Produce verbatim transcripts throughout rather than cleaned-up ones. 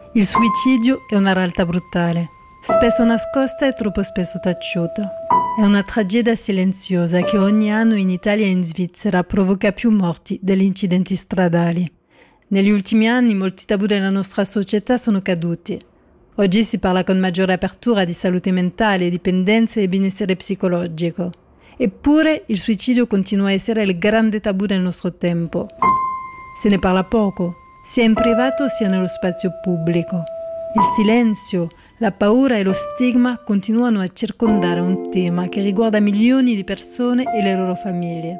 Il suicidio è una realtà brutale, spesso nascosta e troppo spesso taciuta. È una tragedia silenziosa che ogni anno in Italia e in Svizzera provoca più morti degli incidenti stradali. Negli ultimi anni molti tabù della nostra società sono caduti. Oggi si parla con maggiore apertura di salute mentale, dipendenza e benessere psicologico. Eppure il suicidio continua a essere il grande tabù del nostro tempo. Se ne parla poco, sia in privato sia nello spazio pubblico. Il silenzio, la paura e lo stigma continuano a circondare un tema che riguarda milioni di persone e le loro famiglie.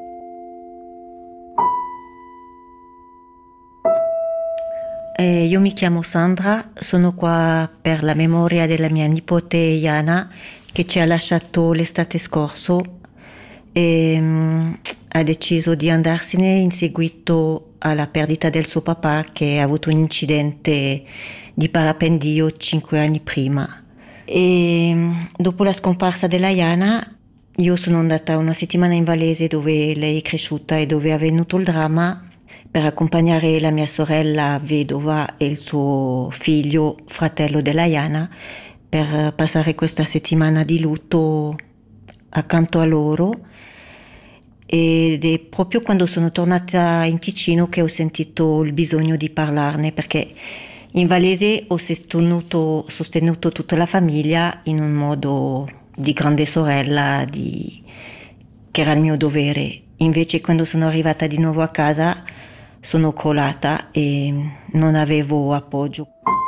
Eh, io mi chiamo Sandra, sono qua per la memoria della mia nipote Jana che ci ha lasciato l'estate scorso e um, ha deciso di andarsene in seguito alla perdita del suo papà che ha avuto un incidente di parapendio cinque anni prima. E um, dopo la scomparsa della Jana io sono andata una settimana in Vallese dove lei è cresciuta e dove è avvenuto il dramma per accompagnare la mia sorella vedova e il suo figlio, fratello della Jana, per passare questa settimana di lutto accanto a loro. Ed è proprio quando sono tornata in Ticino che ho sentito il bisogno di parlarne, perché in Vallese ho sostenuto, sostenuto tutta la famiglia in un modo di grande sorella, di, che era il mio dovere. Invece quando sono arrivata di nuovo a casa sono crollata e non avevo appoggio.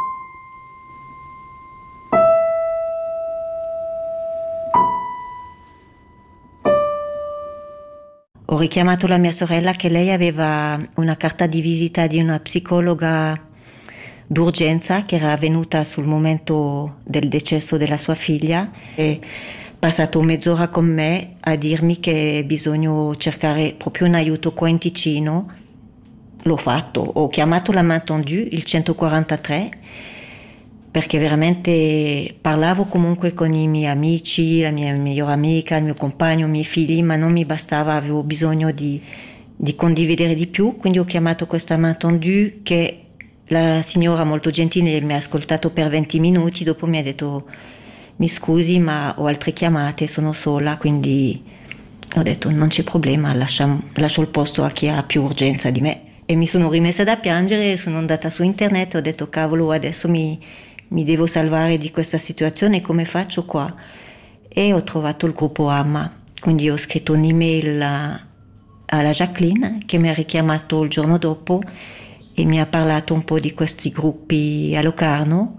Ho richiamato la mia sorella che lei aveva una carta di visita di una psicologa d'urgenza che era venuta sul momento del decesso della sua figlia e ha passato mezz'ora con me a dirmi che bisogna cercare proprio un aiuto qua in Ticino. L'ho fatto, ho chiamato la main tendue, il centoquarantatré, perché veramente parlavo comunque con i miei amici, la mia migliore amica, il mio compagno, i miei figli, ma non mi bastava, avevo bisogno di, di condividere di più, quindi ho chiamato questa main tendue che la signora molto gentile mi ha ascoltato per venti minuti, dopo mi ha detto mi scusi ma ho altre chiamate, sono sola, quindi ho detto non c'è problema, lascio, lascio il posto a chi ha più urgenza di me. E mi sono rimessa da piangere, sono andata su internet e ho detto cavolo adesso mi, mi devo salvare di questa situazione, come faccio qua? E ho trovato il gruppo AMA, quindi ho scritto un'email alla Jacqueline che mi ha richiamato il giorno dopo e mi ha parlato un po' di questi gruppi a Locarno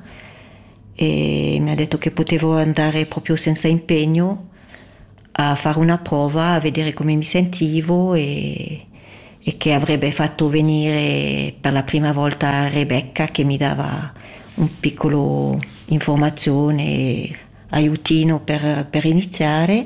e mi ha detto che potevo andare proprio senza impegno a fare una prova, a vedere come mi sentivo e e che avrebbe fatto venire per la prima volta Rebecca che mi dava un piccolo informazione, aiutino per, per iniziare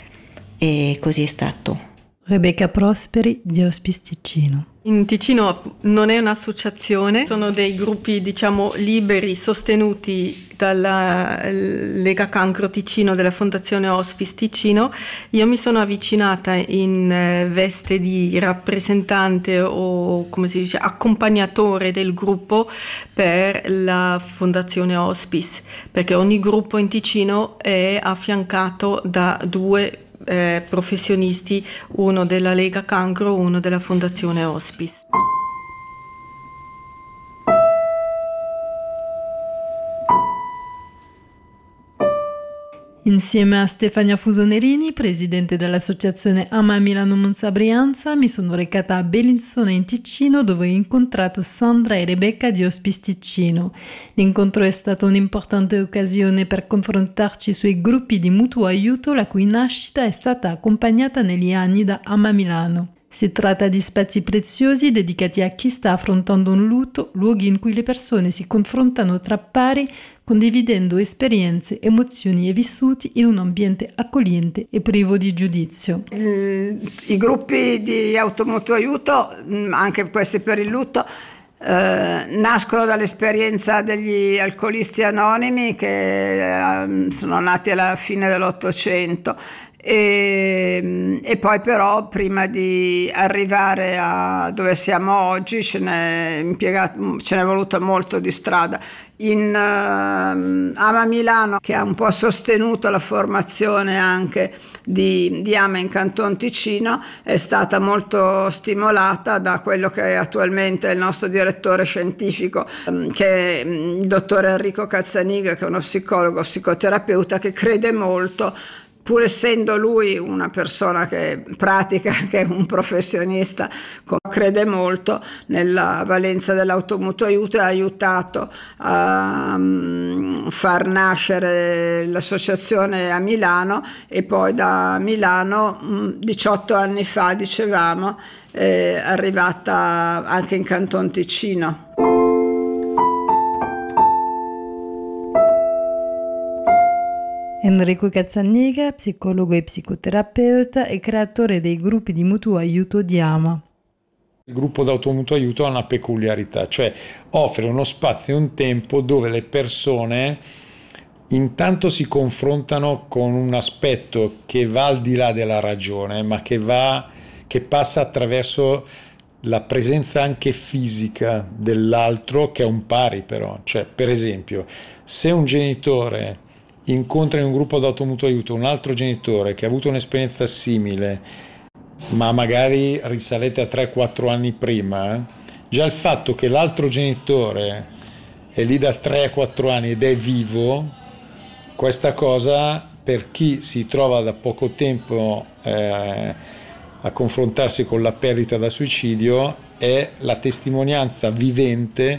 e così è stato. Rebecca Prosperi di Hospice Ticino. In Ticino non è un'associazione, sono dei gruppi diciamo liberi sostenuti dalla Lega Cancro Ticino della Fondazione Hospice Ticino. Io mi sono avvicinata in veste di rappresentante o come si dice accompagnatore del gruppo per la Fondazione Hospice, perché ogni gruppo in Ticino è affiancato da due Eh, professionisti, uno della Lega Cancro, uno della Fondazione Hospice. Insieme a Stefania Fusonerini, presidente dell'associazione AMA Milano Monza Brianza, mi sono recata a Bellinzona in Ticino dove ho incontrato Sandra e Rebecca di Hospice Ticino. L'incontro è stata un'importante occasione per confrontarci sui gruppi di mutuo aiuto la cui nascita è stata accompagnata negli anni da AMA Milano. Si tratta di spazi preziosi dedicati a chi sta affrontando un lutto, luoghi in cui le persone si confrontano tra pari, condividendo esperienze, emozioni e vissuti in un ambiente accogliente e privo di giudizio. I gruppi di automutuo aiuto, anche questi per il lutto, eh, nascono dall'esperienza degli alcolisti anonimi che eh, sono nati alla fine dell'Ottocento E, e poi però prima di arrivare a dove siamo oggi ce n'è impiegato, ce n'è voluto molto di strada. In uh, Ama Milano, che ha un po' sostenuto la formazione anche di, di Ama in Canton Ticino, è stata molto stimolata da quello che è attualmente il nostro direttore scientifico, um, che è il dottore Enrico Cazzaniga, che è uno psicologo, psicoterapeuta, che crede molto, pur essendo lui una persona che pratica, che è un professionista, crede molto nella valenza dell'automutuo aiuto e ha aiutato a um, far nascere l'associazione a Milano, e poi da Milano um, diciotto anni fa, dicevamo, è arrivata anche in Canton Ticino. Enrico Cazzaniga, psicologo e psicoterapeuta e creatore dei gruppi di mutuo aiuto di Ama. Il gruppo d'automutuo aiuto ha una peculiarità, cioè offre uno spazio e un tempo dove le persone intanto si confrontano con un aspetto che va al di là della ragione, ma che, va, che passa attraverso la presenza anche fisica dell'altro, che è un pari però. Cioè, per esempio, se un genitore incontra in un gruppo d'automutuo aiuto un altro genitore che ha avuto un'esperienza simile, ma magari risalete a tre quattro anni prima, già il fatto che l'altro genitore è lì da tre quattro anni ed è vivo, questa cosa per chi si trova da poco tempo eh, a confrontarsi con la perdita da suicidio è la testimonianza vivente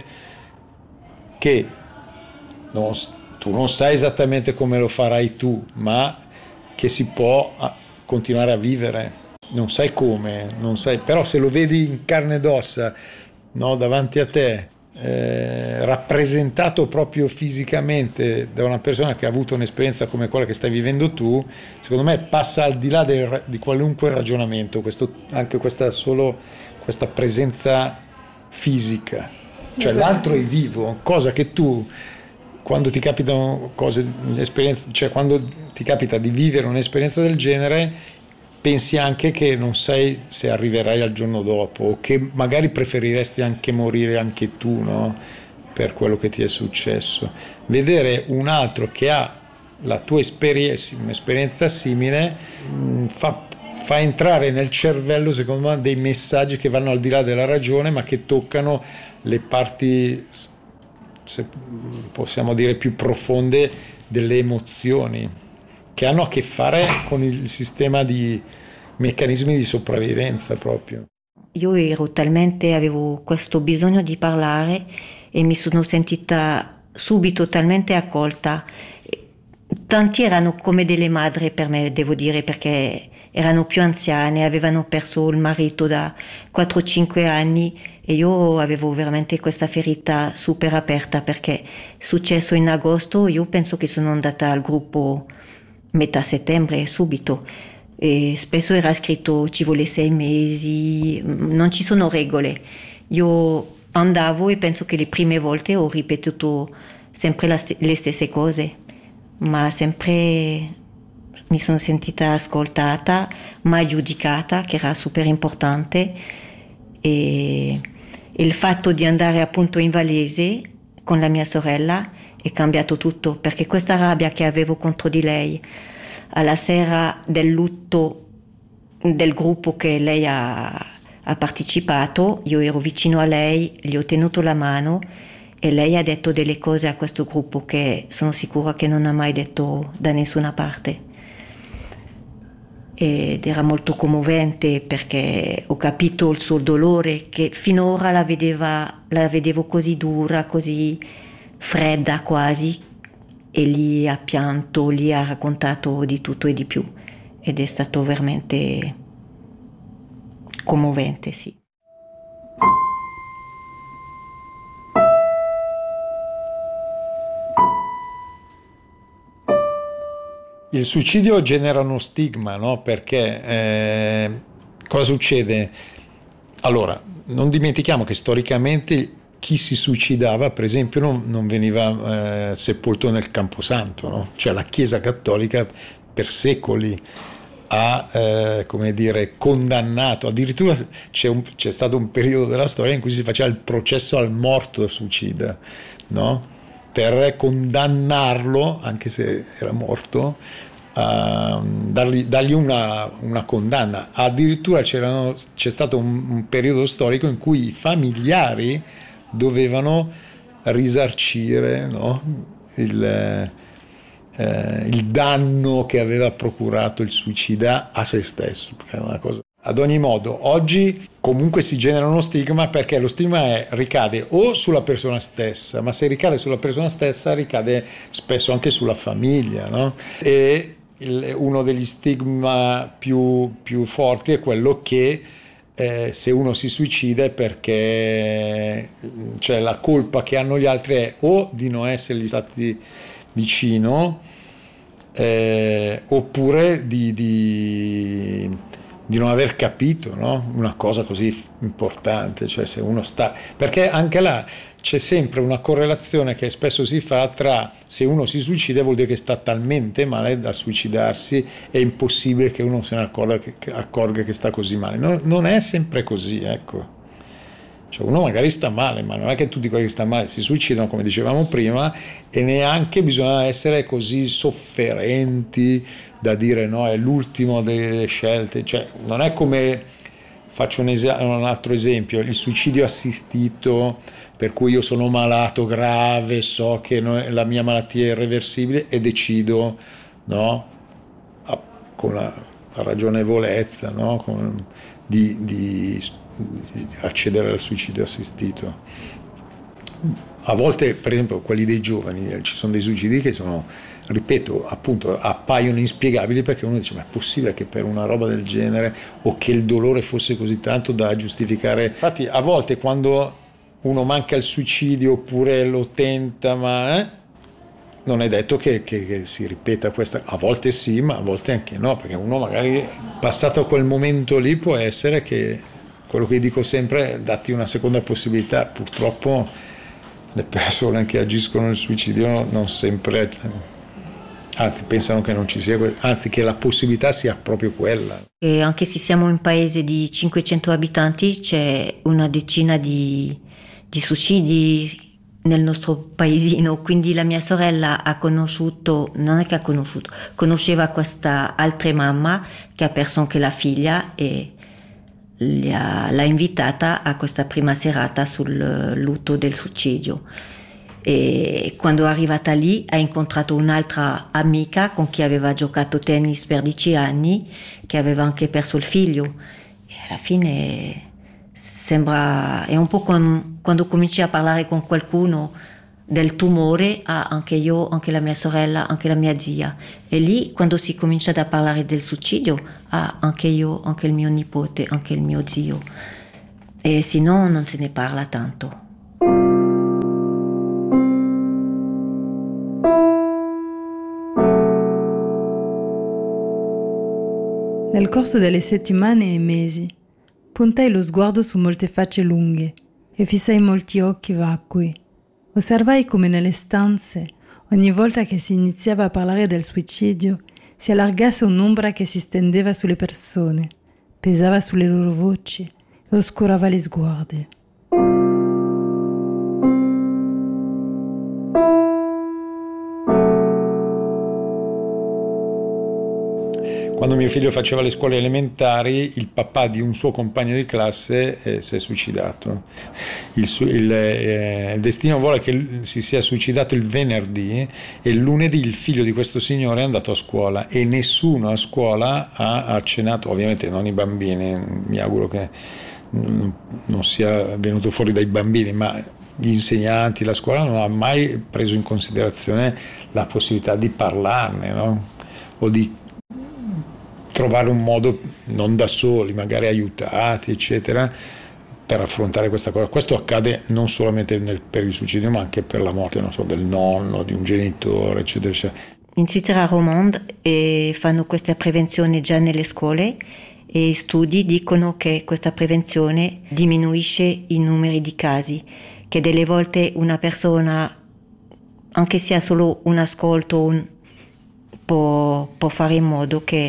che non tu non sai esattamente come lo farai tu, ma che si può continuare a vivere. Non sai come, non sai, però se lo vedi in carne ed ossa, no, davanti a te, eh, rappresentato proprio fisicamente da una persona che ha avuto un'esperienza come quella che stai vivendo tu, secondo me passa al di là del, di qualunque ragionamento, questo, anche questa solo questa presenza fisica. Cioè l'altro è vivo, cosa che tu, quando ti capitano cose, esperienze, cioè quando ti capita di vivere un'esperienza del genere, pensi anche che non sai se arriverai al giorno dopo, o che magari preferiresti anche morire anche tu, no? Per quello che ti è successo. Vedere un altro che ha la tua esperienza, un'esperienza simile, fa, fa entrare nel cervello, secondo me, dei messaggi che vanno al di là della ragione, ma che toccano le parti, se possiamo dire, più profonde delle emozioni, che hanno a che fare con il sistema di meccanismi di sopravvivenza proprio. Io ero talmente, avevo questo bisogno di parlare e mi sono sentita subito talmente accolta. Tanti erano come delle madri per me, devo dire, perché erano più anziane, avevano perso il marito da quattro cinque anni e io avevo veramente questa ferita super aperta, perché è successo in agosto, io penso che sono andata al gruppo metà settembre subito e spesso era scritto ci vuole sei mesi, non ci sono regole. Io andavo e penso che le prime volte ho ripetuto sempre la st- le stesse cose, ma sempre mi sono sentita ascoltata, mai giudicata, che era super importante, e il fatto di andare appunto in Vallese con la mia sorella è cambiato tutto, perché questa rabbia che avevo contro di lei alla sera del lutto del gruppo che lei ha, ha partecipato, io ero vicino a lei, gli ho tenuto la mano e lei ha detto delle cose a questo gruppo che sono sicura che non ha mai detto da nessuna parte. Ed era molto commovente, perché ho capito il suo dolore, che finora la, vedeva, la vedevo così dura, così fredda quasi, e lì ha pianto, lì ha raccontato di tutto e di più, ed è stato veramente commovente, sì. Il suicidio genera uno stigma, no? Perché eh, cosa succede? Allora, non dimentichiamo che storicamente chi si suicidava, per esempio, non, non veniva eh, sepolto nel Camposanto, no? Cioè la Chiesa Cattolica per secoli ha eh, come dire, condannato, addirittura c'è, un, c'è stato un periodo della storia in cui si faceva il processo al morto suicida, no? Per condannarlo, anche se era morto, a dargli, dargli una, una condanna. Addirittura c'erano, c'è stato un, un periodo storico in cui i familiari dovevano risarcire, no? il, eh, il danno che aveva procurato il suicida a se stesso, perché è una cosa. Ad ogni modo, oggi comunque si genera uno stigma, perché lo stigma è, ricade o sulla persona stessa, ma se ricade sulla persona stessa ricade spesso anche sulla famiglia, no? E il, uno degli stigma più, più forti è quello che eh, se uno si suicida è perché, cioè, la colpa che hanno gli altri è o di non essergli stati vicino, eh, oppure di... di di non aver capito, no? Una cosa così importante, cioè se uno sta, perché anche là c'è sempre una correlazione che spesso si fa tra se uno si suicida vuol dire che sta talmente male da suicidarsi, è impossibile che uno se ne accorga che, che, accorga che sta così male. Non, non è sempre così, ecco. Cioè uno magari sta male, ma non è che tutti quelli che stanno male si suicidano, come dicevamo prima, e neanche bisogna essere così sofferenti da dire no, è l'ultimo delle scelte. Cioè non è come, faccio un, es- un altro esempio, il suicidio assistito, per cui io sono malato grave, so che no, la mia malattia è irreversibile e decido, no, a, con la ragionevolezza, no, con, di, di accedere al suicidio assistito. A volte, per esempio, quelli dei giovani, ci sono dei suicidi che sono, ripeto, appunto, appaiono inspiegabili, perché uno dice ma è possibile che per una roba del genere, o che il dolore fosse così tanto da giustificare. Infatti a volte quando uno manca il suicidio oppure lo tenta, ma eh, non è detto che, che, che si ripeta questa, a volte sì, ma a volte anche no, perché uno magari passato quel momento lì può essere che, quello che dico sempre, datti una seconda possibilità. Purtroppo le persone che agiscono nel suicidio non sempre, anzi pensano che non ci sia, anzi che la possibilità sia proprio quella. E anche se siamo un paese di cinquecento abitanti, c'è una decina di, di suicidi nel nostro paesino, quindi la mia sorella ha conosciuto, non è che ha conosciuto, conosceva questa altra mamma che ha perso anche la figlia e l'ha invitata a questa prima serata sul lutto del suicidio. E quando è arrivata lì ha incontrato un'altra amica con chi aveva giocato tennis per dieci anni, che aveva anche perso il figlio, e alla fine sembra, è un po' con, quando cominci a parlare con qualcuno del tumore, ah, anche io, anche la mia sorella, anche la mia zia, e lì quando si comincia a parlare del suicidio, ah, anche io, anche il mio nipote, anche il mio zio, e se no non se ne parla tanto. Nel corso delle settimane e mesi puntai lo sguardo su molte facce lunghe e fissai molti occhi vacui. Osservai come nelle stanze, ogni volta che si iniziava a parlare del suicidio, si allargasse un'ombra che si stendeva sulle persone, pesava sulle loro voci e oscurava gli sguardi. Quando mio figlio faceva le scuole elementari, il papà di un suo compagno di classe eh, si è suicidato. Il, su- il, eh, il destino vuole che si sia suicidato il venerdì e il lunedì il figlio di questo signore è andato a scuola e nessuno a scuola ha accennato, ovviamente non i bambini, mi auguro che non, non sia venuto fuori dai bambini, ma gli insegnanti, la scuola non ha mai preso in considerazione la possibilità di parlarne, no? O di trovare un modo, non da soli, magari aiutati, eccetera, per affrontare questa cosa. Questo accade non solamente nel, per il suicidio, ma anche per la morte, non so, del nonno, di un genitore, eccetera, eccetera. In Svizzera romande eh, fanno questa prevenzione già nelle scuole e studi dicono che questa prevenzione diminuisce i numeri di casi, che delle volte una persona, anche se ha solo un ascolto, un, può, può fare in modo che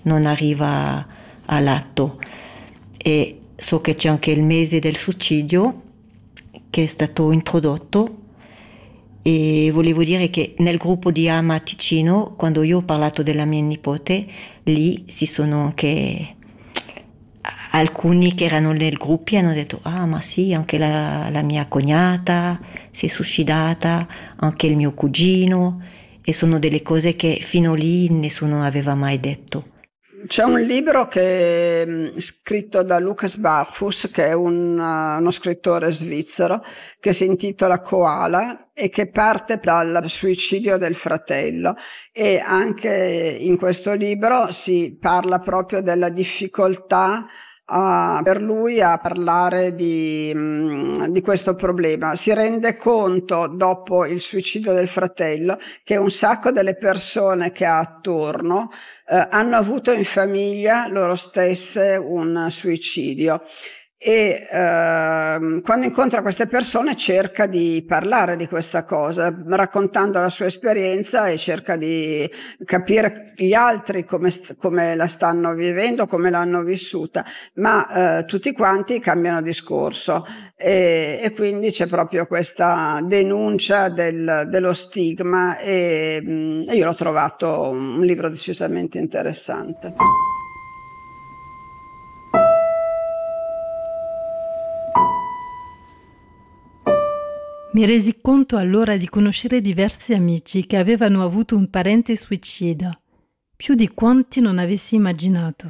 non arriva all'atto. E so che c'è anche il mese del suicidio che è stato introdotto, e volevo dire che nel gruppo di Ama Ticino, quando io ho parlato della mia nipote, lì si sono anche alcuni che erano nel gruppo e hanno detto: ah, ma sì, anche la, la mia cognata si è suicidata, anche il mio cugino, e sono delle cose che fino lì nessuno aveva mai detto. C'è un libro che è scritto da Lucas Barfus, che è un, uh, uno scrittore svizzero, che si intitola Koala e che parte dal suicidio del fratello, e anche in questo libro si parla proprio della difficoltà Uh, per lui a parlare di, um, di questo problema. Si rende conto dopo il suicidio del fratello che un sacco delle persone che ha attorno uh, hanno avuto in famiglia loro stesse un suicidio, e uh, quando incontra queste persone cerca di parlare di questa cosa, raccontando la sua esperienza, e cerca di capire gli altri come, come la stanno vivendo, come l'hanno vissuta, ma uh, tutti quanti cambiano discorso, e, e quindi c'è proprio questa denuncia del, dello stigma, e, um, e io l'ho trovato un libro decisamente interessante. Mi resi conto allora di conoscere diversi amici che avevano avuto un parente suicida, più di quanti non avessi immaginato.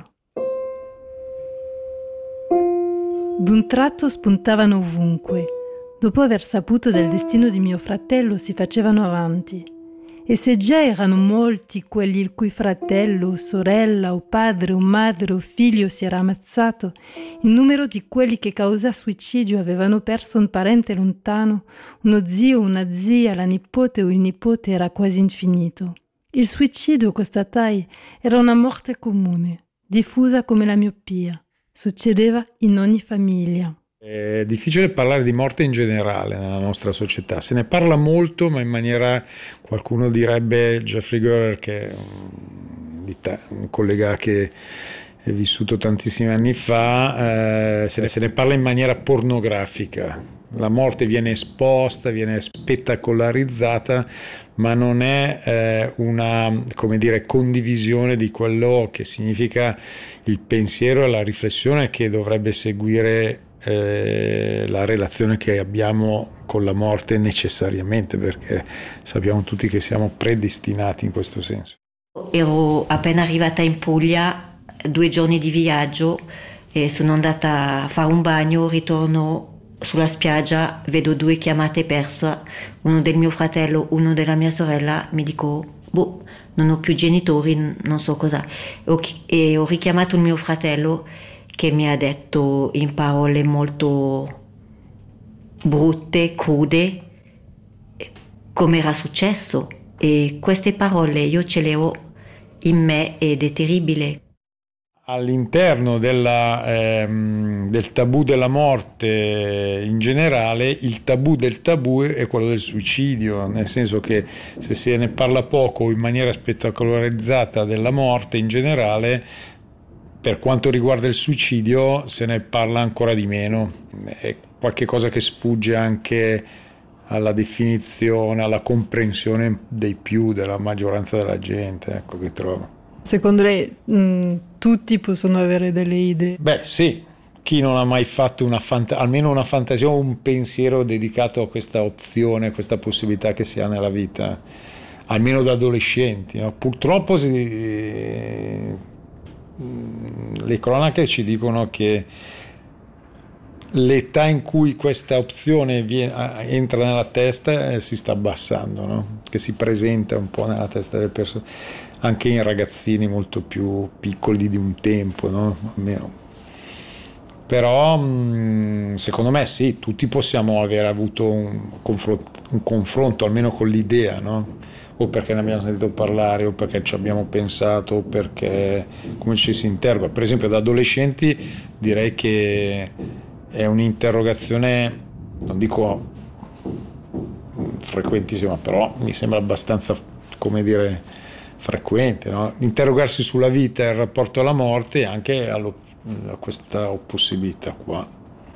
D'un tratto spuntavano ovunque. Dopo aver saputo del destino di mio fratello si facevano avanti. E se già erano molti quelli il cui fratello, sorella o padre o madre o figlio si era ammazzato, il numero di quelli che causa suicidio avevano perso un parente lontano, uno zio, una zia, la nipote o il nipote, era quasi infinito. Il suicidio, constatai, era una morte comune, diffusa come la miopia. Succedeva in ogni famiglia. È difficile parlare di morte in generale nella nostra società, se ne parla molto, ma in maniera, qualcuno direbbe, Jeffrey Gorer, che è un, un collega che è vissuto tantissimi anni fa, eh, se, ne, se ne parla in maniera pornografica. La morte viene esposta, viene spettacolarizzata, ma non è eh, una, come dire, condivisione di quello che significa il pensiero e la riflessione che dovrebbe seguire Eh, la relazione che abbiamo con la morte necessariamente, perché sappiamo tutti che siamo predestinati in questo senso. Ero appena arrivata in Puglia, due giorni di viaggio, e sono andata a fare un bagno, ritorno sulla spiaggia, vedo due chiamate perse, uno del mio fratello, uno della mia sorella, mi dico, boh, non ho più genitori, non so cosa, e ho richiamato il mio fratello, che mi ha detto in parole molto brutte, crude, come era successo. E queste parole io ce le ho in me ed è terribile. All'interno della, ehm, del tabù della morte in generale, il tabù del tabù è quello del suicidio, nel senso che se se ne parla poco in maniera spettacolarizzata della morte in generale, per quanto riguarda il suicidio se ne parla ancora di meno. È qualche cosa che sfugge anche alla definizione, alla comprensione dei più, della maggioranza della gente, ecco, che trovo. Secondo lei mh, tutti possono avere delle idee? Beh, sì. Chi non ha mai fatto una fant- almeno una fantasia o un pensiero dedicato a questa opzione, a questa possibilità che si ha nella vita, almeno da adolescenti, no? Purtroppo si... le cronache ci dicono che l'età in cui questa opzione viene, entra nella testa eh, si sta abbassando, no? Che si presenta un po' nella testa delle persone, anche in ragazzini molto più piccoli di un tempo, no? Almeno. Però mh, secondo me sì, tutti possiamo aver avuto un confronto, un confronto almeno con l'idea, no? O perché ne abbiamo sentito parlare, o perché ci abbiamo pensato, o perché come ci si interroga. Per esempio da adolescenti direi che è un'interrogazione, non dico frequentissima, però mi sembra abbastanza, come dire, frequente, no? Interrogarsi sulla vita e il rapporto alla morte e anche allo, a questa possibilità qua.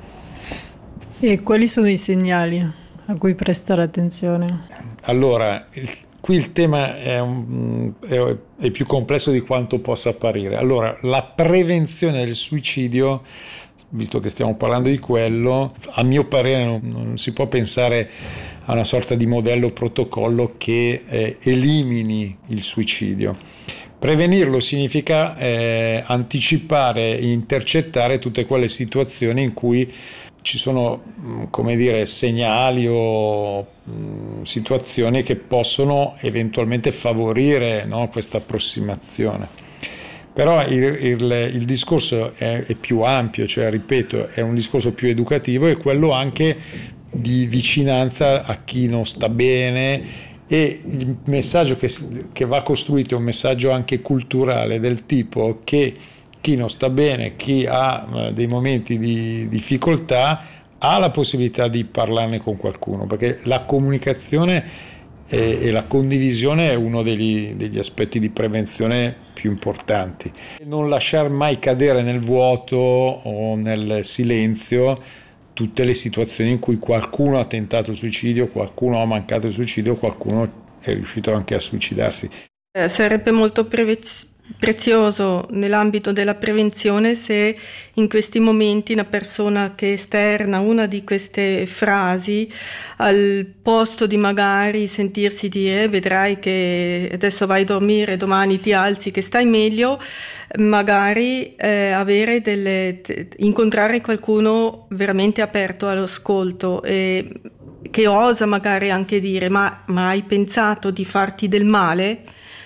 E quali sono i segnali a cui prestare attenzione? Allora, il, qui il tema è, un, è, è più complesso di quanto possa apparire. Allora, la prevenzione del suicidio, visto che stiamo parlando di quello, a mio parere non, non si può pensare a una sorta di modello protocollo che eh, elimini il suicidio. Prevenirlo significa eh, anticipare e intercettare tutte quelle situazioni in cui ci sono, come dire, segnali o mh, situazioni che possono eventualmente favorire, no, questa approssimazione. Però il, il, il discorso è, è più ampio, cioè, ripeto, è un discorso più educativo e quello anche di vicinanza a chi non sta bene, e il messaggio che, che va costruito è un messaggio anche culturale del tipo che chi non sta bene, chi ha dei momenti di difficoltà, ha la possibilità di parlarne con qualcuno, perché la comunicazione e, e la condivisione è uno degli, degli aspetti di prevenzione più importanti. Non lasciar mai cadere nel vuoto o nel silenzio tutte le situazioni in cui qualcuno ha tentato il suicidio, qualcuno ha mancato il suicidio, qualcuno è riuscito anche a suicidarsi. Eh, sarebbe molto prevez- prezioso nell'ambito della prevenzione se in questi momenti una persona che esterna una di queste frasi, al posto di magari sentirsi dire vedrai che adesso vai a dormire, domani ti alzi che stai meglio, magari eh, avere delle, incontrare qualcuno veramente aperto all'ascolto e che osa magari anche dire ma, ma hai pensato di farti del male?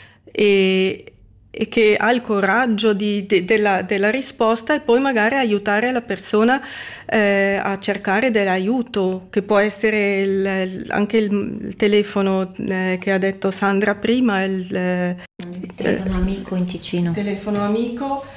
E, e che ha il coraggio di, de, della, della risposta e poi magari aiutare la persona eh, a cercare dell'aiuto, che può essere il, anche il, il telefono eh, che ha detto Sandra prima, il, il telefono eh, amico in Ticino. Telefono amico.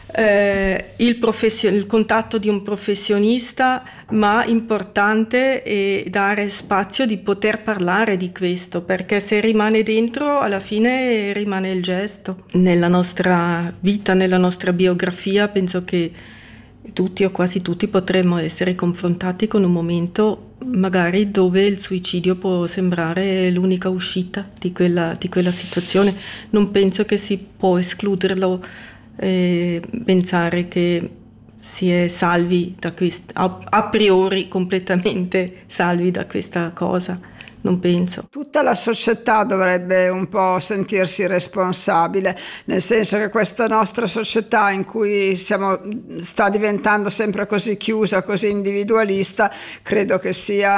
Eh, il, profession- il contatto di un professionista, ma importante è dare spazio di poter parlare di questo, perché se rimane dentro alla fine rimane il gesto. Nella nostra vita, nella nostra biografia, penso che tutti o quasi tutti potremmo essere confrontati con un momento magari dove il suicidio può sembrare l'unica uscita di quella, di quella situazione. Non penso che si può escluderlo, Eh, pensare che si è salvi da questo, a, a priori completamente salvi da questa cosa, non penso. Tutta la società dovrebbe un po' sentirsi responsabile, nel senso che questa nostra società in cui siamo, sta diventando sempre così chiusa, così individualista, credo che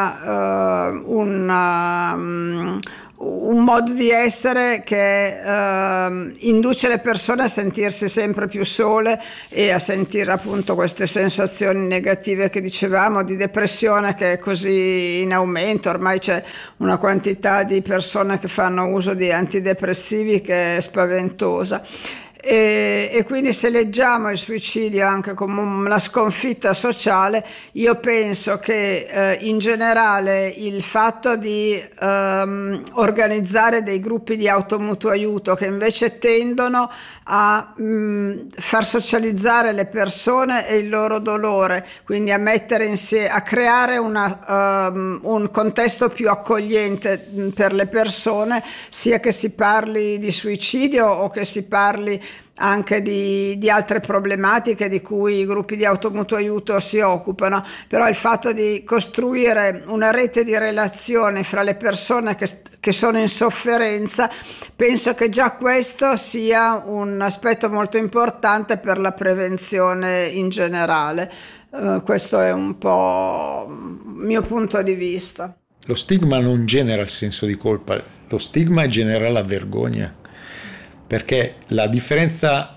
sia uh, una... Um, un modo di essere che eh, induce le persone a sentirsi sempre più sole e a sentire appunto queste sensazioni negative che dicevamo, di depressione che è così in aumento. Ormai c'è una quantità di persone che fanno uso di antidepressivi che è spaventosa. E, e quindi se leggiamo il suicidio anche come una sconfitta sociale, io penso che eh, in generale il fatto di ehm, organizzare dei gruppi di automutuo aiuto che invece tendono a mh, far socializzare le persone e il loro dolore, quindi a mettere insieme, a creare una, um, un contesto più accogliente mh, per le persone, sia che si parli di suicidio o che si parli anche di, di altre problematiche di cui i gruppi di automutuo aiuto si occupano. Però il fatto di costruire una rete di relazioni fra le persone che, che sono in sofferenza, penso che già questo sia un aspetto molto importante per la prevenzione in generale. Uh, questo è un po' il mio punto di vista. Lo stigma non genera il senso di colpa, lo stigma genera la vergogna. Perché la differenza,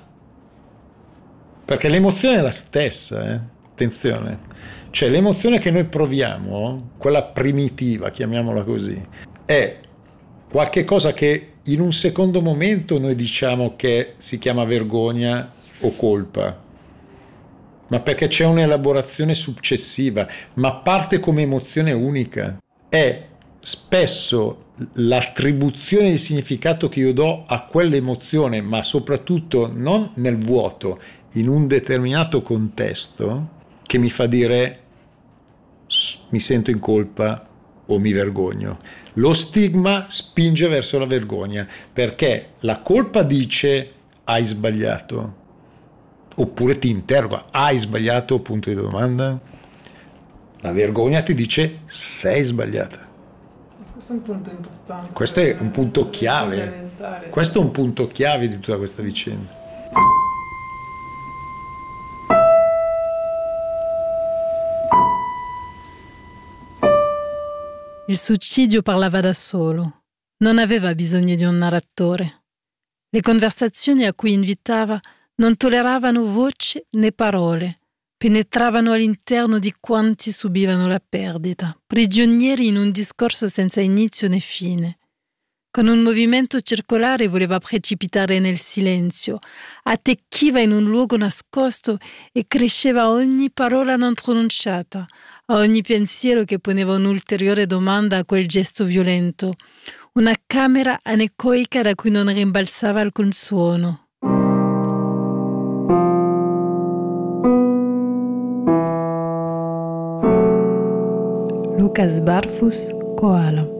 perché l'emozione è la stessa, eh? Attenzione, cioè l'emozione che noi proviamo, quella primitiva, chiamiamola così, è qualche cosa che in un secondo momento noi diciamo che si chiama vergogna o colpa, ma perché c'è un'elaborazione successiva, ma parte come emozione unica. È spesso l'attribuzione di significato che io do a quell'emozione, ma soprattutto non nel vuoto, in un determinato contesto, che mi fa dire mi sento in colpa o mi vergogno. Lo stigma spinge verso la vergogna, perché la colpa dice hai sbagliato, oppure ti interroga, hai sbagliato, punto di domanda. La vergogna ti dice sei sbagliata. Questo è un punto importante. Questo è un punto chiave. Questo è un punto chiave di tutta questa vicenda. Il suicidio parlava da solo, non aveva bisogno di un narratore. Le conversazioni a cui invitava non tolleravano voce né parole, penetravano all'interno di quanti subivano la perdita, prigionieri in un discorso senza inizio né fine. Con un movimento circolare voleva precipitare nel silenzio, attecchiva in un luogo nascosto e cresceva ogni parola non pronunciata, a ogni pensiero che poneva un'ulteriore domanda a quel gesto violento, una camera anecoica da cui non rimbalzava alcun suono. Lucas Barfus, Koala.